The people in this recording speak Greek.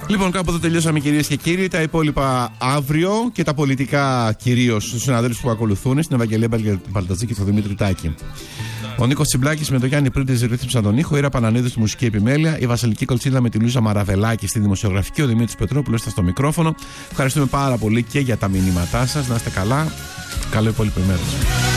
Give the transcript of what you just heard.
Λοιπόν, κάπου εδώ τελειώσαμε, κυρίες και κύριοι. Τα υπόλοιπα αύριο και τα πολιτικά κυρίως στους συναδέλφους που ακολουθούν, στην Ευαγγελία Μπαλταζή και στον Δημήτρη Τάκη. Ο Νίκος Τσιμπλάκης με τον Γιάννη Πρίντε ρύθμισαν τον ήχο, η Ήρα Πανανίδου στη μουσική επιμέλεια, η Βασιλική Κολτσίδα με τη Λούζα Μαραβελάκη στη δημοσιογραφική, ο Δημήτρης Πετρόπουλος ήταν στο μικρόφωνο. Ευχαριστούμε πάρα πολύ και για τα μηνύματά σας. Να είστε καλά. Καλό υπόλοιπο ημέρα.